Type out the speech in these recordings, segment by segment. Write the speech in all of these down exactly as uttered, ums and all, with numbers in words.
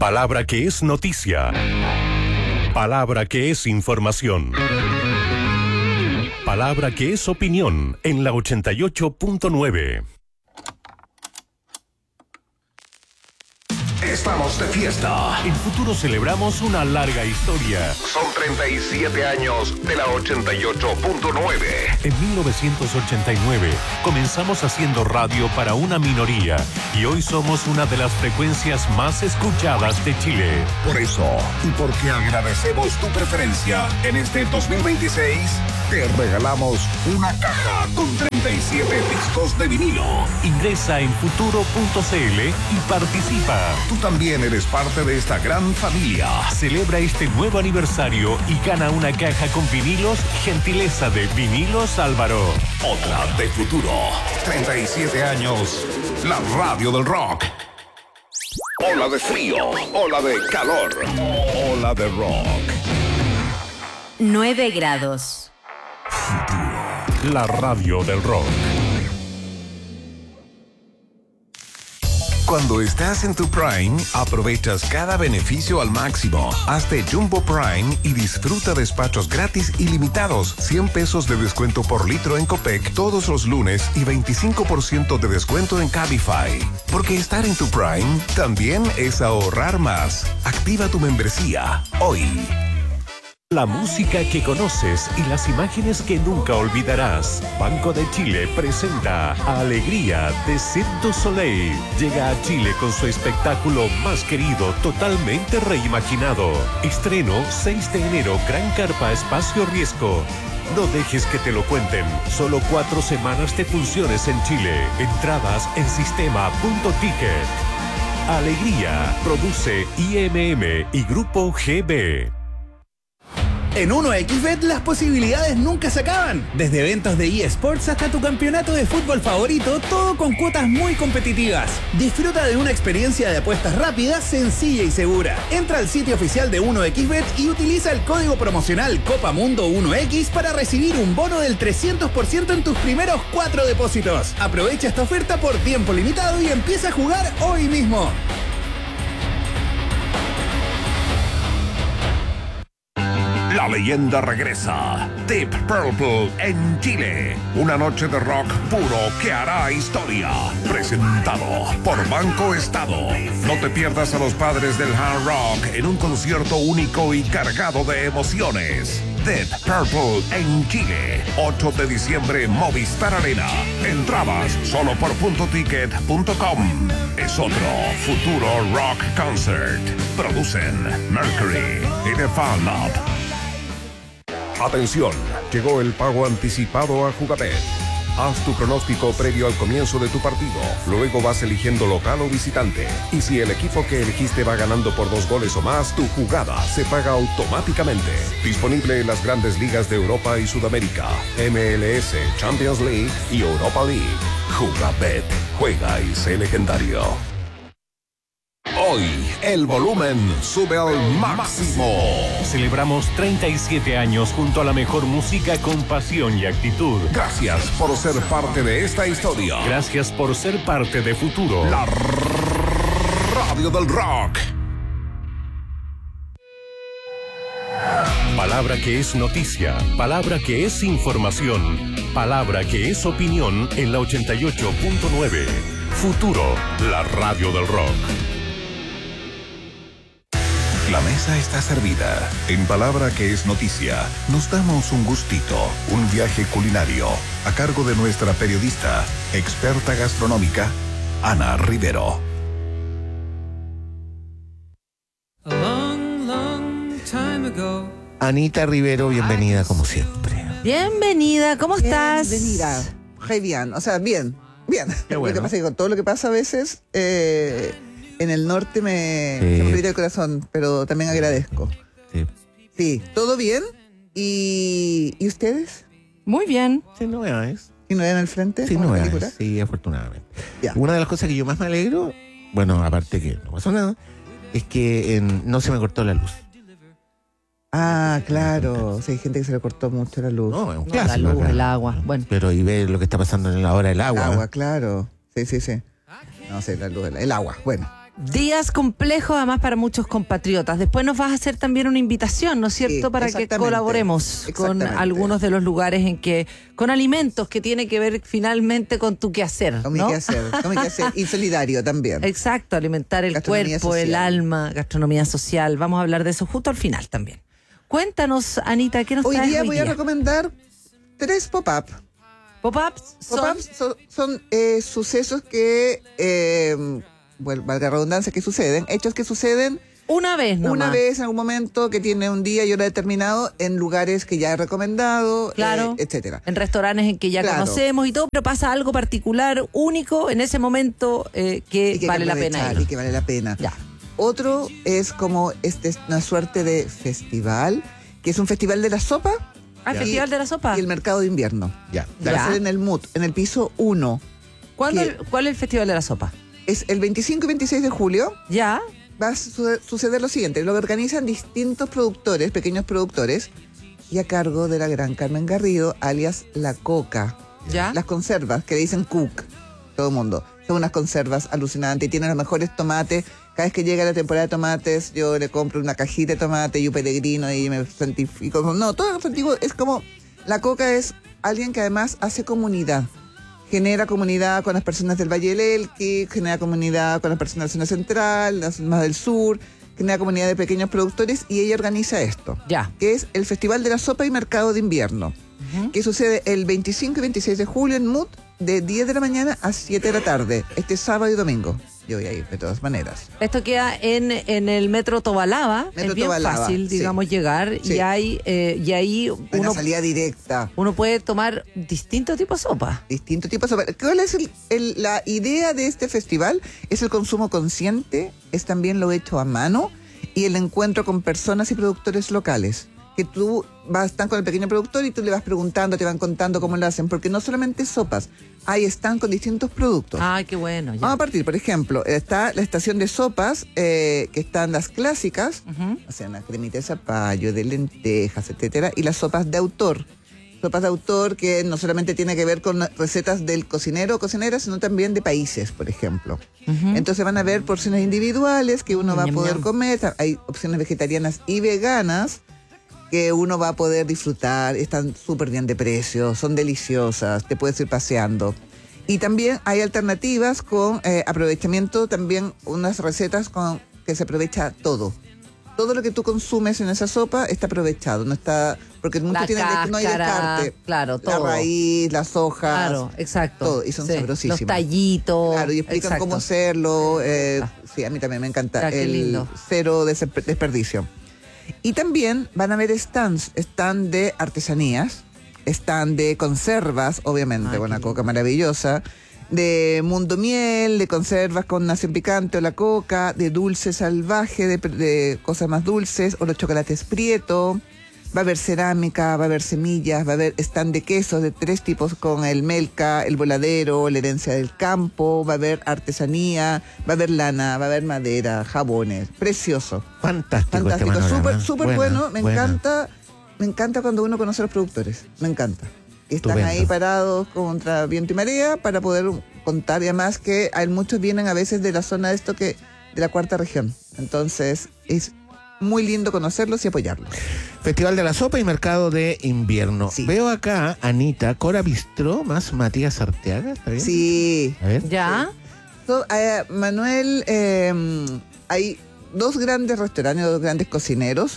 Palabra que es noticia. Palabra que es información. Palabra que es opinión en la ochenta y ocho punto nueve. Estamos de fiesta. En Futuro celebramos una larga historia. Son treinta y siete años de la ochenta y ocho punto nueve. En mil novecientos ochenta y nueve comenzamos haciendo radio para una minoría y hoy somos una de las frecuencias más escuchadas de Chile. Por eso, y porque agradecemos tu preferencia, en este dos mil veintiséis te regalamos una caja con treinta y siete discos de vinilo. Ingresa en futuro punto cl y participa. Tú también eres parte de esta gran familia. Celebra este nuevo aniversario y gana una caja con vinilos, gentileza de Vinilos Álvaro. Otra de futuro. treinta y siete años. La radio del rock. Ola de frío. Ola de calor. Ola de rock. nueve grados. La radio del rock. Cuando estás en tu Prime, aprovechas cada beneficio al máximo. Hazte Jumbo Prime y disfruta despachos gratis ilimitados, cien pesos de descuento por litro en Copec todos los lunes y veinticinco por ciento de descuento en Cabify. Porque estar en tu Prime también es ahorrar más. Activa tu membresía hoy. La música que conoces y las imágenes que nunca olvidarás. Banco de Chile presenta Alegría de Cirque du Soleil. Llega a Chile con su espectáculo más querido, totalmente reimaginado. Estreno seis de enero, Gran Carpa Espacio Riesgo. No dejes que te lo cuenten. Solo cuatro semanas de funciones en Chile. Entradas en sistema punto ticket. Alegría. Produce I M M y Grupo G B. En uno equis bet las posibilidades nunca se acaban. Desde eventos de eSports hasta tu campeonato de fútbol favorito, todo con cuotas muy competitivas. Disfruta de una experiencia de apuestas rápida, sencilla y segura. Entra al sitio oficial de uno equis bet y utiliza el código promocional Copa Mundo uno equis para recibir un bono del trescientos por ciento en tus primeros cuatro depósitos. Aprovecha esta oferta por tiempo limitado y empieza a jugar hoy mismo. La leyenda regresa. Deep Purple en Chile. Una noche de rock puro que hará historia. Presentado por Banco Estado. No te pierdas a los padres del hard rock en un concierto único y cargado de emociones. Deep Purple en Chile. ocho de diciembre, Movistar Arena. Entradas solo por punto ticket punto com. Es otro futuro rock concert. Producen Mercury y The Fan Lab. Atención, llegó el pago anticipado a Jugabet. Haz tu pronóstico previo al comienzo de tu partido. Luego vas eligiendo local o visitante. Y si el equipo que elegiste va ganando por dos goles o más, tu jugada se paga automáticamente. Disponible en las grandes ligas de Europa y Sudamérica, M L S, Champions League y Europa League. Jugabet. Juega y sé legendario. Hoy, el volumen sube al máximo. Celebramos treinta y siete años junto a la mejor música con pasión y actitud. Gracias por ser parte de esta historia. Gracias por ser parte de Futuro. La radio del rock. Palabra que es noticia. Palabra que es información. Palabra que es opinión en la ochenta y ocho punto nueve. Futuro, la radio del rock. La mesa está servida. En Palabra que es noticia, nos damos un gustito, un viaje culinario, a cargo de nuestra periodista, experta gastronómica, Ana Rivero. A long, long time ago. Anita Rivero, bienvenida como siempre. Bienvenida, ¿cómo estás? Bienvenida. Muy bien, o sea, bien, bien. Qué bueno. Lo que pasa es que con todo lo que pasa a veces, eh, en el norte me, Sí. se me tira el corazón, pero también agradezco. Sí. Sí, todo bien. ¿Y, ¿y ustedes? Muy bien. Sí, novedades. ¿Y no en el frente? Sí, como la novedades. película? Sí, afortunadamente. Ya. Una de las cosas que yo más me alegro, bueno, aparte que no pasó nada, es que en- no se me cortó la luz. Ah, claro. Sí, hay gente que se le cortó mucho la luz. No, es un No, la clásico luz, acá. el agua. Bueno, Pero y ver lo que está pasando en la hora del agua. Agua, claro. Sí, sí, sí. No sé, la luz, del- el agua. Bueno. Días complejos además para muchos compatriotas. Después nos vas a hacer también una invitación, ¿no es cierto? Sí, para que exactamente. colaboremos con Exactamente. algunos de los lugares en que, con alimentos que tiene que ver finalmente con tu quehacer, Con mi ¿no? quehacer, con mi quehacer. Y solidario también. Exacto, alimentar el Gastronomía cuerpo, el social. alma, gastronomía social. Vamos a hablar de eso justo al final también. Cuéntanos, Anita, ¿qué nos Hoy traes día hoy voy a día? recomendar tres pop-up. Pop-ups son... Pop-ups son, son, eh, sucesos que, eh, bueno, valga la redundancia, que suceden, hechos que suceden una vez nomás. una vez en algún momento, que tiene un día y hora determinado, en lugares que ya he recomendado, Claro. eh, etcétera. En restaurantes en que ya Claro. conocemos y todo, pero pasa algo particular, único en ese momento eh, que, Y que hay que vale la pena aprovechar, ir. y que vale la pena. Ya. Otro es como este es una suerte de festival, que es un festival de la sopa. Ah, y- Festival de la Sopa. Y el mercado de invierno. Ya. Ya. Va a ser en el M U T, en el piso uno. ¿Cuándo que- el- ¿Cuál es el Festival de la Sopa? Es el veinticinco y veintiséis de julio. Ya. Va a su- suceder lo siguiente: lo organizan distintos productores, pequeños productores, y a cargo de la gran Carmen Garrido, alias La Coca. Ya. Las conservas, que le dicen Cook, todo el mundo. Son unas conservas alucinantes y tienen los mejores tomates. Cada vez que llega la temporada de tomates, yo le compro una cajita de tomate y un peregrino y me santifico. No, todo antiguo es como... La Coca es alguien que además hace comunidad. Genera comunidad con las personas del Valle del Elqui, genera comunidad con las personas de la zona central, las más del sur, genera comunidad de pequeños productores y ella organiza esto, Ya. que es el Festival de la Sopa y Mercado de Invierno, que sucede el veinticinco y veintiséis de julio en M U T, de diez de la mañana a siete de la tarde, este sábado y domingo. Yo voy a ir de todas maneras. Esto queda en, en el Metro Tobalaba. Metro es bien Tobalaba, fácil, sí. digamos, llegar. Sí. Y, hay, eh, y ahí Una uno, salida directa. uno puede tomar distintos tipos de sopa. Distintos tipos de sopa. ¿Cuál es el- el- la idea de este festival? Es el consumo consciente, es también lo hecho a mano y el encuentro con personas y productores locales. Que tú vas, están con el pequeño productor y tú le vas preguntando, te van contando cómo lo hacen, porque no solamente sopas, ahí están con distintos productos. Ay, qué bueno. Ya. Vamos a partir, por ejemplo, está la estación de sopas, eh, que están las clásicas, Ujú. o sea, una cremita de zapallo, de lentejas, etcétera, y las sopas de autor. Sopas de autor que no solamente tiene que ver con recetas del cocinero o cocinera, sino también de países, por ejemplo. Ujú. Entonces van a haber porciones individuales que uno va a Ñam, poder ñam. comer. Hay opciones vegetarianas y veganas que uno va a poder disfrutar. Están súper bien de precio, son deliciosas, te puedes ir paseando. Y también hay alternativas con eh, aprovechamiento, también unas recetas con que se aprovecha todo. Todo lo que tú consumes en esa sopa está aprovechado, no está, porque mucho La tiene de- no hay cáscara, descarte. claro, La todo. raíz, las hojas. Claro, exacto. todo, y son Sí. sabrosísimas. Los tallitos. Claro, y explican exacto. cómo hacerlo. eh, Ah. sí, a mí también me encanta. Ya, qué el lindo. cero desper- desperdicio. Y también van a haber stands, stand de artesanías, stand de conservas, obviamente, Ay, con una qué coca maravillosa, de mundo miel, de conservas con nación picante o la coca, de dulce salvaje, de, de cosas más dulces, o los chocolates prieto. Va a haber cerámica, va a haber semillas, va a haber stand de quesos de tres tipos con el melca, el voladero, la herencia del campo, va a haber artesanía, va a haber lana, va a haber madera, jabones. Precioso. Fantástico. Fantástico, este panorama. súper, súper Buena, bueno. Me buena. encanta, me encanta cuando uno conoce a los productores. Me encanta. Y están Estupendo. ahí parados contra viento y marea para poder contar. Y además que hay muchos vienen a veces de la zona de esto que, de la cuarta región. Entonces, es muy lindo conocerlos y apoyarlos. Festival de la Sopa y Mercado de Invierno. Sí. Veo acá, Anita, Cora Bistró más Matías Arteaga, ¿está bien? Sí. A ver. Ya. So, eh, Manuel, eh, hay dos grandes restaurantes, dos grandes cocineros.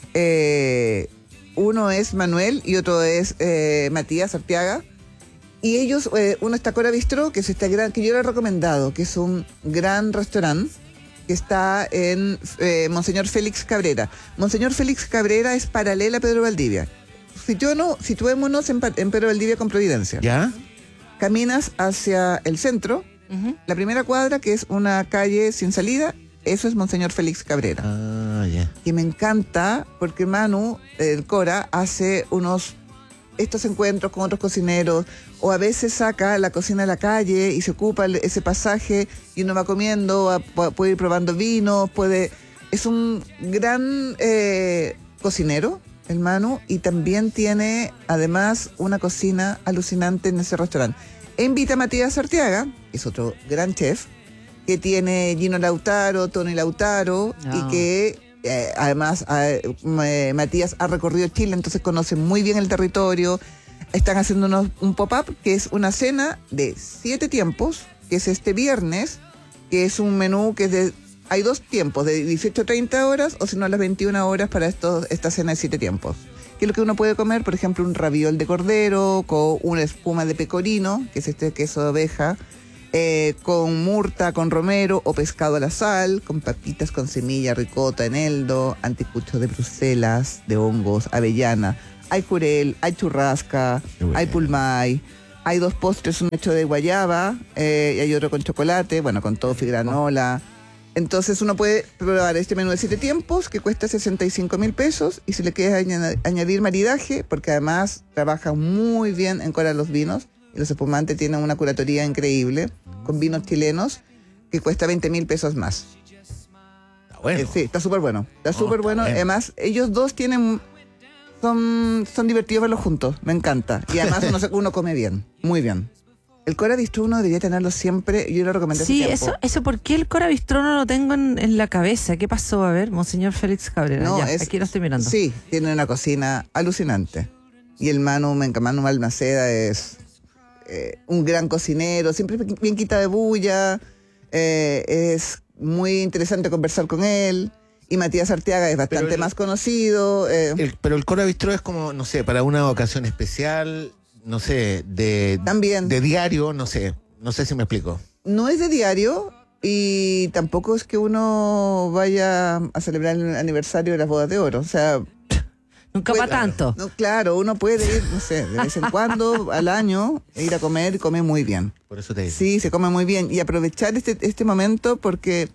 Eh, uno es Manuel y otro es eh, Matías Arteaga. Y ellos, eh, uno está Cora Bistró, que es este gran, que yo le he recomendado, que es un gran restaurante que está en eh, Monseñor Félix Cabrera. Monseñor Félix Cabrera es paralela a Pedro Valdivia. Situémonos, situémonos en, Pa- en Pedro Valdivia con Providencia. ¿Ya? Caminas hacia el centro, Ujú. la primera cuadra, que es una calle sin salida, eso es Monseñor Félix Cabrera. Ah, ya. Y me encanta porque Manu, el Cora, hace unos estos encuentros con otros cocineros, o a veces saca la cocina a la calle y se ocupa el- ese pasaje y uno va comiendo, va- pu- puede ir probando vinos, puede... Es un gran eh, cocinero, el Manu, y también tiene además una cocina alucinante en ese restaurante. E invita a Matías Arteaga, que es otro gran chef, que tiene Gino Lautaro, Tony Lautaro, No. y que eh, además eh, eh, Matías ha recorrido Chile, entonces conoce muy bien el territorio. Están haciendo unos- un pop-up que es una cena de siete tiempos, que es este viernes, que es un menú que es de... Hay dos tiempos, de dieciocho a treinta horas, o si no a las veintiuna horas para estos, esta cena de siete tiempos. Que es lo que uno puede comer, por ejemplo, un raviol de cordero, con una espuma de pecorino, que es este queso de oveja, eh, con murta, con romero, o pescado a la sal, con papitas con semilla, ricota, eneldo, anticuchos de Bruselas, de hongos, avellana. Hay jurel, hay churrasca, Qué bueno. hay pulmay. Hay dos postres, un hecho de guayaba, eh, y hay otro con chocolate, bueno, con toffee, granola. Entonces uno puede probar este menú de siete tiempos que cuesta sesenta y cinco mil pesos, y si le quieres aña- añadir maridaje, porque además trabaja muy bien en Cora los vinos, y los espumantes tienen una curatoría increíble, con vinos chilenos, que cuesta veinte mil pesos más. Está bueno. Eh, sí, está súper bueno, está No, súper está bueno. bueno. Además, ellos dos tienen... Son, son divertidos verlos juntos, me encanta. Y además uno, se- uno come bien, muy bien. El Cora Bistro uno debería tenerlo siempre, yo lo recomendé Sí, hace tiempo. eso, eso, ¿por qué el Cora Bistró no lo tengo en, en la cabeza? ¿Qué pasó? A ver, Monseñor Félix Cabrera. No, ya, es- aquí lo estoy mirando. Sí, tiene una cocina alucinante. Y el Manu, Menca- Manu Balmaceda es eh, un gran cocinero, siempre bien quita de bulla, eh, es muy interesante conversar con él. Y Matías Arteaga es bastante Pero el- más conocido. eh, El- pero el Cora Bistró es como, no sé, para una ocasión especial, no sé, de, También. de diario, no sé. No sé si me explico. No es de diario y tampoco es que uno vaya a celebrar el aniversario de las bodas de oro. O sea, Nunca puede- para tanto. no, claro, uno puede ir, no sé, de vez en cuando al año, e ir a comer y comer muy bien. Por eso te digo. Sí, se come muy bien. Y aprovechar este, este momento porque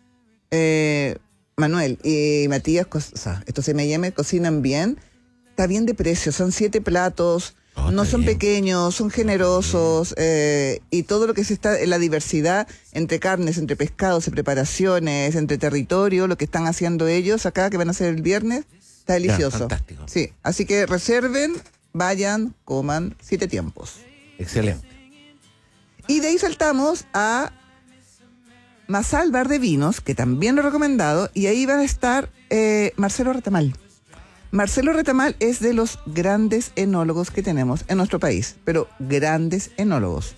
eh, Manuel y Matías, co- o sea, estos M y M cocinan bien. Está bien de precio, son siete platos. Oh, No está son bien. pequeños, son generosos, eh, y todo lo que se está, la diversidad entre carnes, entre pescados, entre preparaciones, entre territorio, lo que están haciendo ellos acá, que van a hacer el viernes, está delicioso. fantástico. Sí, así que reserven, vayan, coman, siete tiempos. Excelente. Y de ahí saltamos a Masal Bar de Vinos, que también lo he recomendado, y ahí va a estar eh, Marcelo Retamal. Marcelo Retamal es de los grandes enólogos que tenemos en nuestro país, pero grandes enólogos.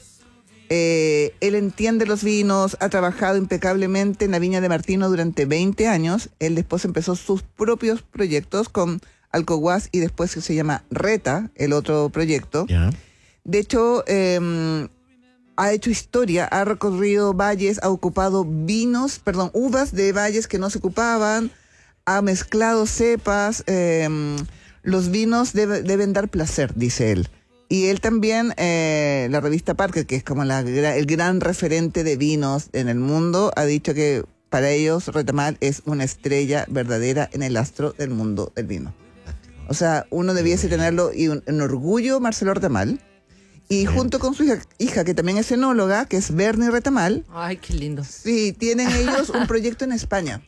Eh, él entiende los vinos, ha trabajado impecablemente en la Viña de Martino durante veinte años. Él después empezó sus propios proyectos con Alcoguas y después se llama Reta, el otro proyecto. Ya. De hecho, eh, ha hecho historia, ha recorrido valles, ha ocupado vinos, perdón, uvas de valles que no se ocupaban, ha mezclado cepas. Eh, los vinos debe- deben dar placer, dice él. Y él también, eh, la revista Parker, que es como la, gra- el gran referente de vinos en el mundo, ha dicho que para ellos Retamal es una estrella verdadera en el astro del mundo del vino. O sea, uno debiese tenerlo y un, un orgullo, Marcelo Retamal. Y junto con su hija, hija, que también es enóloga, que es Bernie Retamal, Ay, qué lindo. sí, tienen ellos un proyecto en España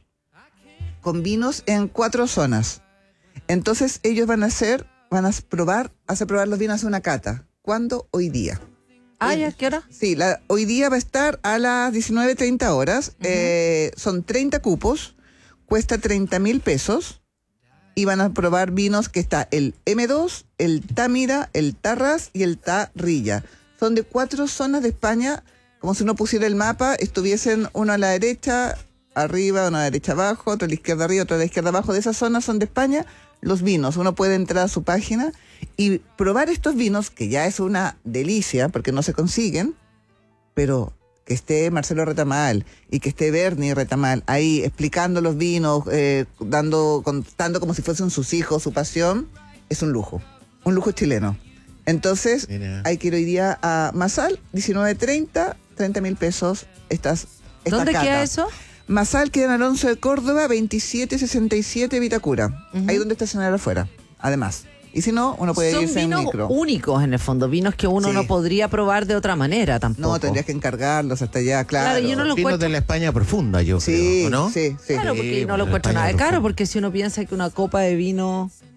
con vinos en cuatro zonas. Entonces ellos van a hacer, van a probar, hacer probar los vinos a una cata. ¿Cuándo? Hoy día. Ah, ¿ya qué hora? Sí, la, hoy día va a estar a las diecinueve treinta horas. Eh, son treinta cupos, cuesta treinta mil pesos. Y van a probar vinos que está el eme dos, el Támira, el Tarras y el Tarrilla. Son de cuatro zonas de España, como si uno pusiera el mapa, estuviesen uno a la derecha arriba, uno a la derecha abajo, otro a la izquierda arriba, otro a la izquierda abajo. De esas zonas son de España los vinos. Uno puede entrar a su página y probar estos vinos, que ya es una delicia porque no se consiguen, pero que esté Marcelo Retamal y que esté Bernie Retamal ahí explicando los vinos, eh, dando, contando como si fuesen sus hijos, su pasión, es un lujo, un lujo chileno. Entonces, Mira. hay que ir hoy día a Masal, diecinueve treinta, treinta mil pesos. Estas, esta ¿Dónde cata. queda eso? Masal queda en Alonso de Córdoba, veintisiete sesenta y siete Vitacura. Ujú. Ahí donde estacionar afuera, además. Y si no, uno puede Son irse en vinos micro. únicos en el fondo, vinos que uno Sí. no podría probar de otra manera tampoco. No, tendrías que encargarlos hasta allá, claro. Claro, yo no lo Vinos encuentro. de la España profunda, yo Sí, creo, ¿o no? sí, sí. Claro, porque Sí, no lo bueno, encuentro España nada de caro, profunda. porque si uno piensa que una copa de vino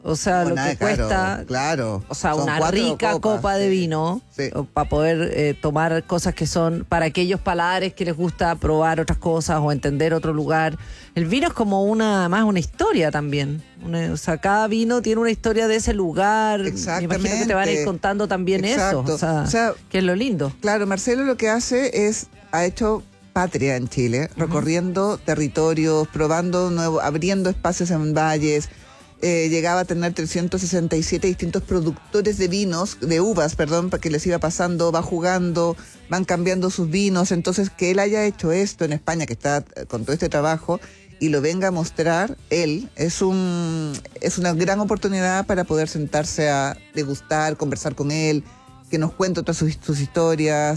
O sea, No, lo nada que caro, cuesta, claro. o sea, Son una cuatro rica copas, copa de sí. vino Sí. para poder eh, tomar cosas que son para aquellos paladares que les gusta probar otras cosas o entender otro lugar. El vino es como una más una historia también. Una- o sea, cada vino tiene una historia de ese lugar. Me imagino que te van a ir Exactamente. contando también Exacto. eso. O sea, O sea, que es lo lindo. Claro, Marcelo lo que hace es, ha hecho patria en Chile, recorriendo territorios, probando nuevo, abriendo espacios en valles. Eh, llegaba a tener trescientos sesenta y siete distintos productores de vinos, de uvas, perdón, que les iba pasando, va jugando, van cambiando sus vinos. Entonces, que él haya hecho esto en España, que está eh, con todo este trabajo, y lo venga a mostrar él, es un es una gran oportunidad para poder sentarse a degustar, conversar con él, que nos cuente otras sus, sus historias,